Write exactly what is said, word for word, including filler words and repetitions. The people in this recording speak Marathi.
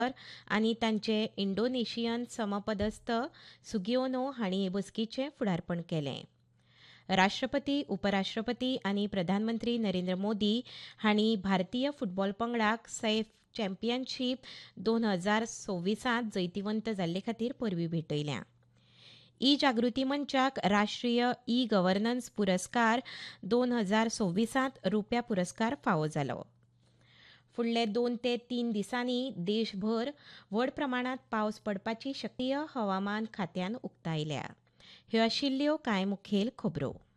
आनी तांचे इंडोनेशियन समपदस्थ सुगिओनो हांणी हे बसकेचें फुडारपण केलें. राष्ट्रपती, उपराष्ट्रपती आनी प्रधानमंत्री नरेंद्र मोदी हांणी भारतीय फुटबॉल पंगडाक सैफ चॅम्पियनशीप दोन हजार सव्वीसांत जैतिवंत जाल्ले खातीर परबीं भेटयल्या. ई जागृती मंचाक राष्ट्रीय ई गव्हर्नन्स पुरस्कार दोन हजार सव्वीसांत रुप्या पुरस्कार फावो जालो. फुडले दोन ते तीन दिसांनी देशभर व्हड प्रमाणांत पावस पडपाची शक्यताय हवामान खात्यान उक्तायल्या. ह्यो आशिल्ल्यो कांय मुखेल खबरो.